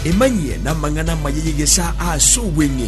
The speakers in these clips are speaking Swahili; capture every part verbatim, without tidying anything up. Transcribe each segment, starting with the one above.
emanye na mangana mayegesa asubwenge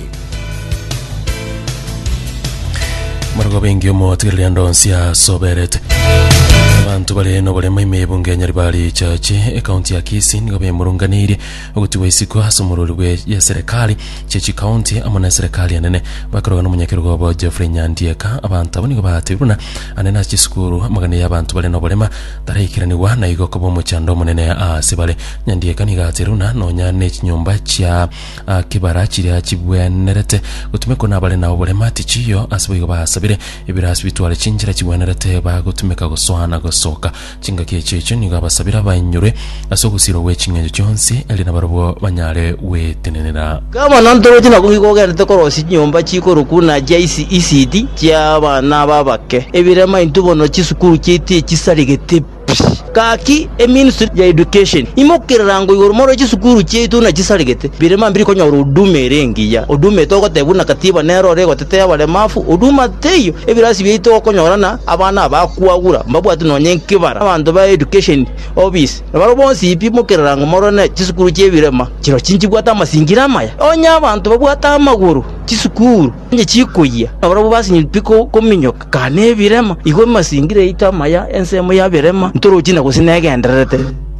Margo bengi omo tiriliando nsia soberet abantu bale no bale maime bunge nyari bali chache account ya Kisii nigo be murunganiri ogutiwe isiko hasumurulwe ya serikali chechi county amona serikali anene bakoro no munyakirwa bo Jeffrey Nyandieka abantu aboni batiruna anena chiskuru magane y'abantu bale no bolema tarayikiraniwa na igo kobo muchando munene a sibale Nyandieka ni gatiruna no nyane chinyumba cha kibara kiri kibwenerete gutumeko na bale na bolema tichiyo asibigo basabire ibirasi bitwale chinjira kibwenerete ba gutumeka guswana soka chinga kiyechecho niga basabira banyure asogusiro we chingenjo cyonse ali nabarabo banyare we tenenera kama nantoro china kugikogera tekorosi nyomba chiko rukuna jaisi isidi cyabana babake ebirema intubono chisukuru cyiti chisarigete kaki e ministry ya education imokirango yoromoro chisukuru cyetu na chisarigete birema mbiri konya udume rengiya udume toko tebuna katiba nero rego teteya bale mafu uduma teyo ebirasi bito konyorana abana bakuagura mbabu atunonye nkibara abantu ba education office baro bonsi ipimo kirango morone chisukuru cyebirema kiro cinjibwata masingira maya onya abantu babwata amaguru chisukuru nje chikoya baro basi nyipiko kominyoka kane birema igo masingire itamaya ensemo ya birema ntoro china kusinegenderete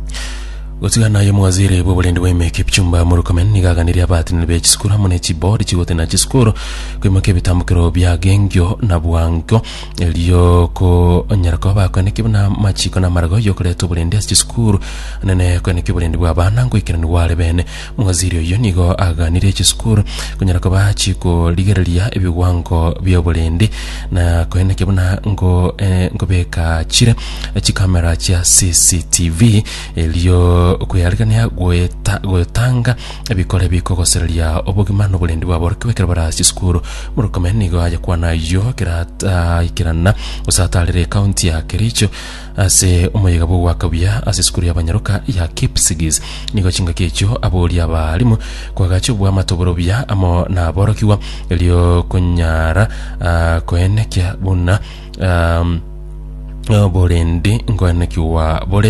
Otigana yo mwaziri bobolendi weme kipchumba murukomen nigaganiri abati nibe chiskura mune chibodi chigote na chiskuru kwimake bitambukiro bya gengyo na bwango eliyo ko nyarako bakone kibuna machiko na marago yo kuleto bolendi chiskuru nene kwene kibolendi bwa bana ngo ikirani wale bene mwaziri yo nigo aganiri chiskuru kunyarako bachiko ligerelia ebiwango bya bolendi na kwene kibuna ngo eh, ngo beka chire chikamera cha C C T V eliyo kuyarigania gweta gwetanga ebikole bikogosereria obugimano bulendi bwa borke bekera bara chiskuru murukomeni go aje kwana yo kirata ikirana usatalire county ya Kericho ase umuyiga bwo wakabya ase skuru y'abanyaruka ya Kipsigis nigo chinga kicho aboli abalimu kwa gacho bwa matoborobya amo na borokiwa elio kunyara uh, koenekya buna um, Bolendi ngwanekiwa bole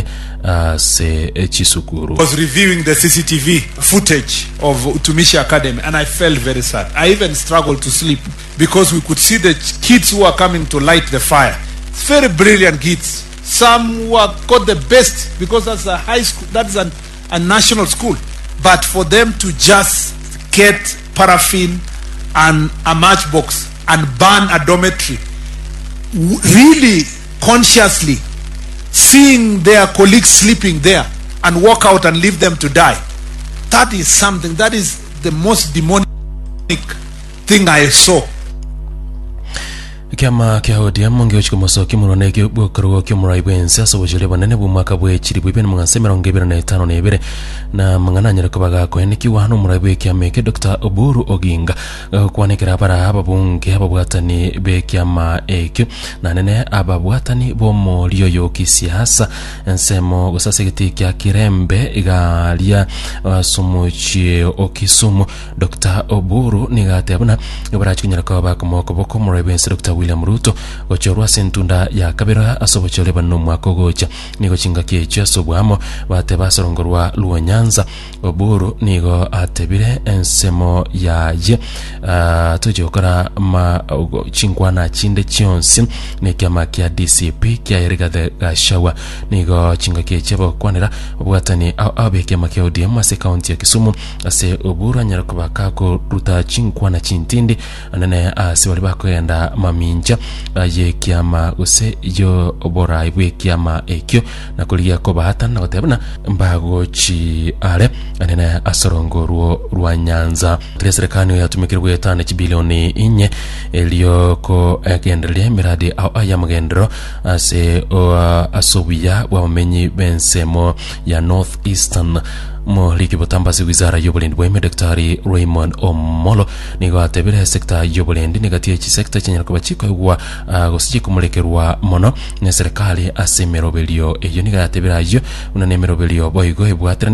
se chisukuru. I was reviewing the C C T V footage of Utumishi Academy and I felt very sad. I even struggled to sleep because we could see the kids who are coming to light the fire. Very brilliant kids. Some who are got the best because that's a high school, that's an, a national school. But for them to just get paraffin and a matchbox and burn a dormitory, really consciously seeing their colleagues sleeping there and walk out and leave them to die, that is something, that is the most demonic thing I saw. Kiama kia hodia monge ochiko mosoki murone ki bokoro ki murai bwense asobojele banene bu mwaka bwe chiri bwibene mwanse mirongo ibiri na itano ne ibere na mangana nyere kubaga ko ene ki wano murai bwe kiama ke Doctor Oburu Oginga kwanekera bara ababunge ababwatani be kiama ekyo na nene ababwatani bo molio yo kisiasa ensemo gosasegiti kya kirembe igalia sumuchi okisumu Doctor Oburu nigatebuna ibara chinyera ko bako moko boko murai bwense Doctor William Ruto gochorwa sentunda ya kabera asobochole bano mwako gocha nigo chinga kiecho asobwamo bate basorongorwa luo Nyanza Oburu nigo atebire ensemo ya ye uh, tujokora ma uh, chingwana chinde chionsi ne kyama kya D C P kya yerega the gashawa nigo chinga kiecho bokwanira obwatani abe kyama kya O D M ase county ya Kisumu ase Oburu anyara kubaka ko ruta chingwana chintindi anene ase bali bakoenda mami minja ye kiama use yo obora ibwe kiama ekyo nakuliya ko bahata na gotebana mbago chi ale anena asorongo ruo rwa Nyanza treserekani yatumikirwe etane bilioni inye elio ko agendelia miradi au ayamugendro ase o asobuya wa menyi bensemo ya North Eastern mo liki botambazi wizara yobolendi bweme Daktari Raymond Omolo nigo atebere sekta yobolendi negatie chi sekta chinyara kubachiko wa uh, gosiki mulekerwa mono ne serikali asemerobelio eyo niga atebera yo una nemerobelio boygo ebwatra